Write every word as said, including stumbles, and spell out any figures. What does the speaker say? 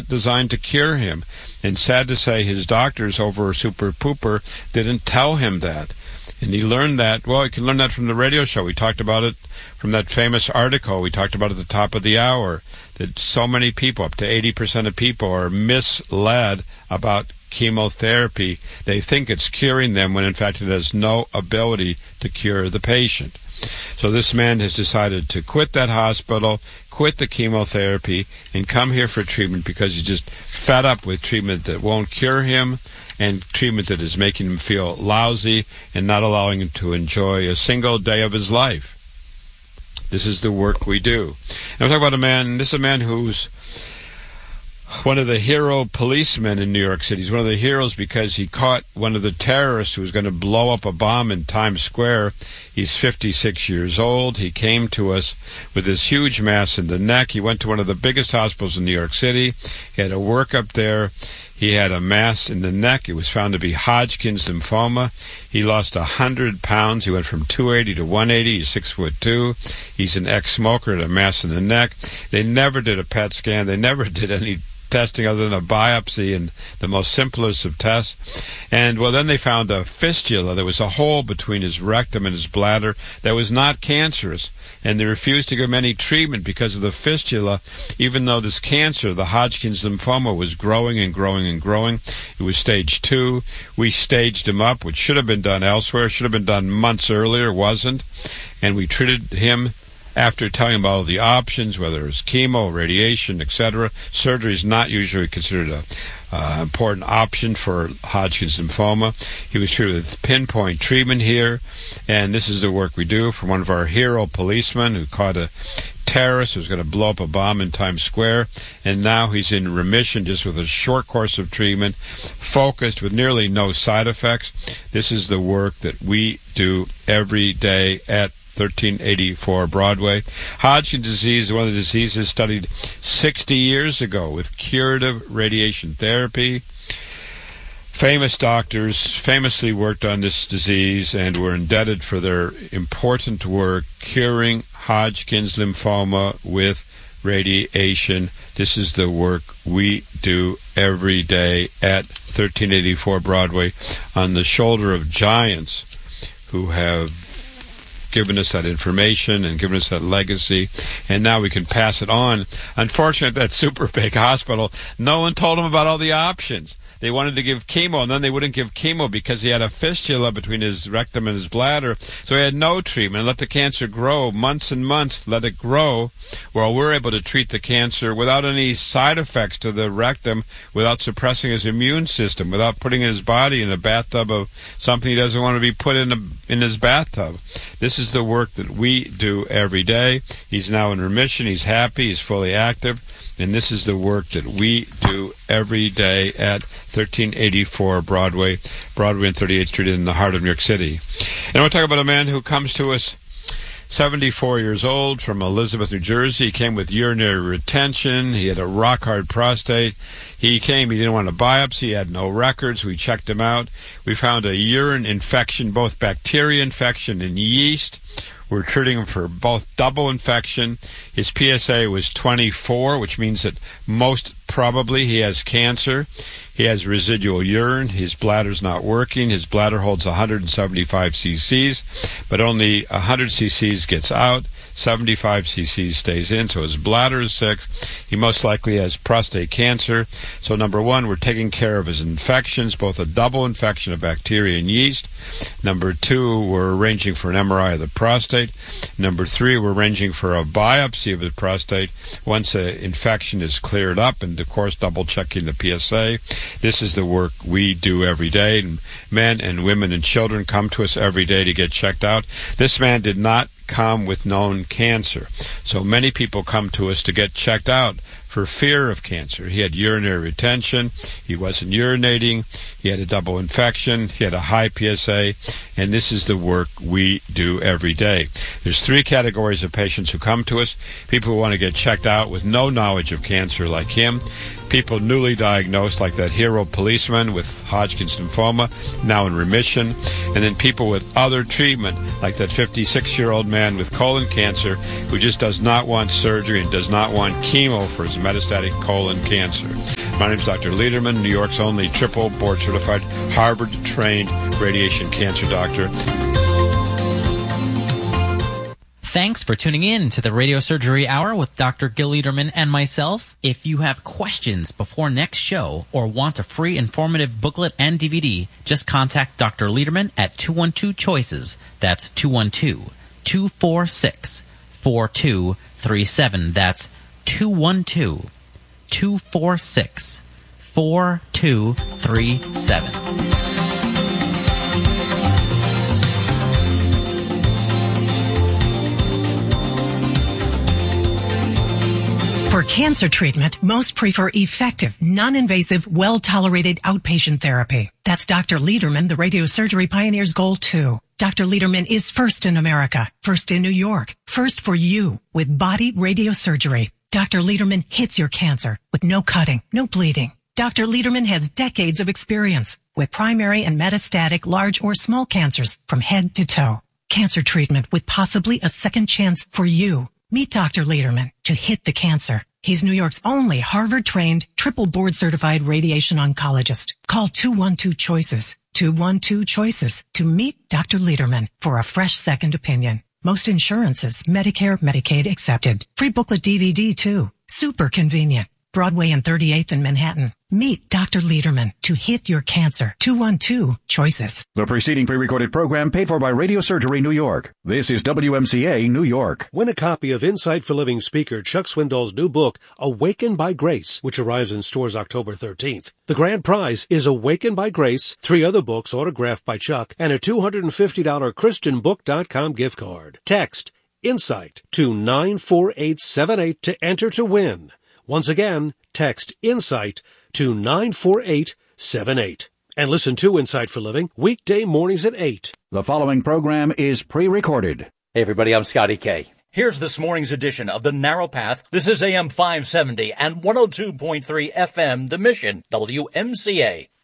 not designed to cure him. And sad to say, his doctors over Super Pooper didn't tell him that. And he learned that, well, you can learn that from the radio show. We talked about it from that famous article we talked about at the top of the hour, that so many people, up to eighty percent of people, are misled about chemotherapy. They think it's curing them when in fact it has no ability to cure the patient. So this man has decided to quit that hospital, quit the chemotherapy, and come here for treatment because he's just fed up with treatment that won't cure him and treatment that is making him feel lousy and not allowing him to enjoy a single day of his life. This is the work we do. And I'm talking about a man, this is a man who's one of the hero policemen in New York City. He's one of the heroes because he caught one of the terrorists who was going to blow up a bomb in Times Square. He's fifty-six years old. He came to us with this huge mass in the neck. He went to one of the biggest hospitals in New York City. He had a workup there. He had a mass in the neck. It was found to be Hodgkin's lymphoma. He lost one hundred pounds. He went from two eighty to one eighty. He's six foot two. He's an ex-smoker, had a mass in the neck. They never did a P E T scan. They never did any testing other than a biopsy and the most simplest of tests. And, well, then they found a fistula. There was a hole between his rectum and his bladder that was not cancerous. And they refused to give him any treatment because of the fistula, even though this cancer, the Hodgkin's lymphoma, was growing and growing and growing. It was stage two. We staged him up, which should have been done elsewhere, should have been done months earlier, wasn't. And we treated him after telling him about all the options, whether it was chemo, radiation, et cetera. Surgery is not usually considered a uh, important option for Hodgkin's lymphoma. He was treated with pinpoint treatment here, and this is the work we do for one of our hero policemen who caught a terrorist who was going to blow up a bomb in Times Square, and now he's in remission just with a short course of treatment, focused with nearly no side effects. This is the work that we do every day at thirteen eighty-four Broadway. Hodgkin's disease is one of the diseases studied sixty years ago with curative radiation therapy. Famous doctors famously worked on this disease and were indebted for their important work curing Hodgkin's lymphoma with radiation. This is the work we do every day at thirteen eighty-four Broadway on the shoulder of giants who have given us that information and given us that legacy, and now we can pass it on. Unfortunately, at that super big hospital, no one told him about all the options. They wanted to give chemo, and then they wouldn't give chemo because he had a fistula between his rectum and his bladder, so he had no treatment. Let the cancer grow, months and months, let it grow, while we're able to treat the cancer without any side effects to the rectum, without suppressing his immune system, without putting his body in a bathtub of something he doesn't want to be put in, a, in his bathtub. This is the work that we do every day. He's now in remission, he's happy, he's fully active, and this is the work that we do every day at thirteen eighty-four Broadway, Broadway and thirty-eighth Street in the heart of New York City. And I want to talk about a man who comes to us seventy-four years old from Elizabeth, New Jersey. He came with urinary retention. He had a rock-hard prostate. He came, he didn't want a biopsy. He had no records. We checked him out. We found a urine infection, both bacteria infection and yeast. We're treating him for both double infection. His P S A was twenty-four, which means that most probably he has cancer. He has residual urine. His bladder's not working. His bladder holds one hundred seventy-five cc's, but only one hundred cc's gets out. seventy-five cc's stays in, so his bladder is sick. He most likely has prostate cancer. So number one, we're taking care of his infections, both a double infection of bacteria and yeast. Number two, we're arranging for an M R I of the prostate. Number three, we're arranging for a biopsy of the prostate once the infection is cleared up, and of course double checking the P S A. This is the work we do every day, and men and women and children come to us every day to get checked out. This man did not come with known cancer. So many people come to us to get checked out for fear of cancer. He had urinary retention. He wasn't urinating. He had a double infection. He had a high P S A. And this is the work we do every day. There's three categories of patients who come to us. People who want to get checked out with no knowledge of cancer like him. People newly diagnosed like that hero policeman with Hodgkin's lymphoma, now in remission. And then people with other treatment like that fifty-six-year-old man with colon cancer who just does not want surgery and does not want chemo for his metastatic colon cancer. My name is Doctor Lederman, New York's only triple board-certified, Harvard-trained radiation cancer doctor. Thanks for tuning in to the Radio Surgery Hour with Doctor Gil Lederman and myself. If you have questions before next show or want a free informative booklet and D V D, just contact Doctor Lederman at two one two choices. That's two one two, two four six, four two three seven. That's two one two, two four six, four two three seven. For cancer treatment, most prefer effective, non-invasive, well-tolerated outpatient therapy. That's Doctor Lederman, the radiosurgery pioneer's goal, too. Doctor Lederman is first in America, first in New York, first for you with body radiosurgery. Doctor Lederman hits your cancer with no cutting, no bleeding. Doctor Lederman has decades of experience with primary and metastatic large or small cancers from head to toe. Cancer treatment with possibly a second chance for you. Meet Doctor Lederman to hit the cancer. He's New York's only Harvard-trained, triple board-certified radiation oncologist. Call two one two choices, two one two choices to meet Doctor Lederman for a fresh second opinion. Most insurances, Medicare, Medicaid accepted. Free booklet D V D too. Super convenient. Broadway and thirty-eighth in Manhattan. Meet Doctor Lederman to hit your cancer. two one two choices. The preceding pre-recorded program paid for by Radio Surgery New York. This is W M C A New York. Win a copy of Insight for Living speaker Chuck Swindoll's new book, Awakened by Grace, which arrives in stores October thirteenth. The grand prize is Awakened by Grace, three other books autographed by Chuck, and a two hundred fifty dollars Christian Book dot com gift card. Text Insight to nine four eight seven eight to enter to win. Once again, text Insight to nine four eight seven eight. And listen to Insight for Living weekday mornings at eight. The following program is pre-recorded. Hey everybody, I'm Scotty K. Here's this morning's edition of The Narrow Path. This is A M five seventy and one oh two point three F M, The Mission, W M C A.